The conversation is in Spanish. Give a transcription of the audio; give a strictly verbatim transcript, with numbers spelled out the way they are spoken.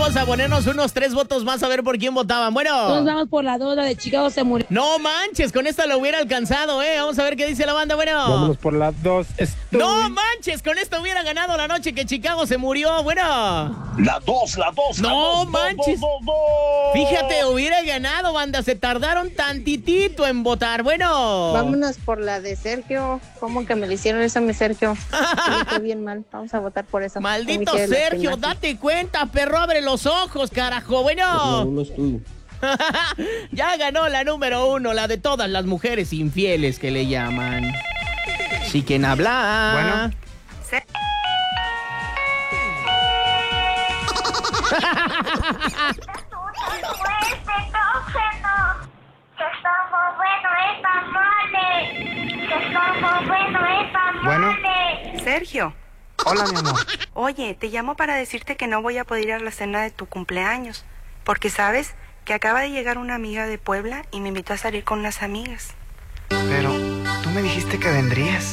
vamos a ponernos unos tres votos más a ver por quién votaban. Bueno. Nos vamos por la dos, la de Chicago se murió. No manches, con esta lo hubiera alcanzado, ¿eh? Vamos a ver qué dice la banda. Bueno. Vámonos por la dos. Estoy... No manches, con esto hubiera ganado la noche que Chicago se murió. Bueno. La dos, la dos. No la dos, manches. Dos, dos, dos. Fíjate, hubiera ganado, banda. Se tardaron tantitito en votar. Bueno. Vámonos por la de Sergio. ¿Cómo que me le hicieron eso a mi Sergio? Me fue bien mal. Vamos a votar por eso. Maldito Sergio, date cuenta, perro, abre los ojos, carajo. Bueno. Uno es tú. Ya ganó la número uno, la de todas las mujeres infieles que le llaman. Sí, ¿quién habla? Bueno. Sí. Bueno. Sergio. Hola, mi amor. Oye, te llamo para decirte que no voy a poder ir a la cena de tu cumpleaños. Porque sabes que acaba de llegar una amiga de Puebla y me invitó a salir con unas amigas. Pero tú me dijiste que vendrías.